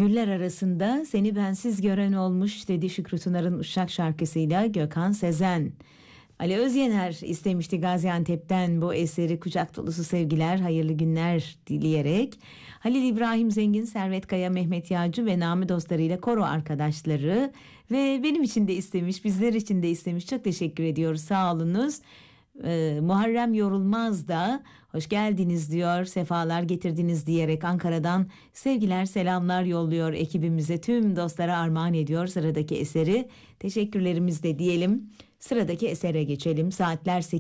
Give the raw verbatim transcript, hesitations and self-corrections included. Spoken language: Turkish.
Güller arasında seni bensiz gören olmuş dedi Şükrü Tunar'ın Uşak şarkısıyla Gökhan Sezen. Ali Özyener istemişti Gaziantep'ten bu eseri, kucak dolusu sevgiler, hayırlı günler dileyerek. Halil İbrahim Zengin, Servet Kaya, Mehmet Yağcı ve namı dostlarıyla koro arkadaşları ve benim için de istemiş, bizler için de istemiş. Çok teşekkür ediyoruz, sağ olunuz. Ee, Muharrem Yorulmaz da hoş geldiniz diyor, sefalar getirdiniz diyerek Ankara'dan sevgiler selamlar yolluyor ekibimize, tüm dostlara armağan ediyor sıradaki eseri. Teşekkürlerimiz de diyelim, sıradaki esere geçelim. Saatler sekiz.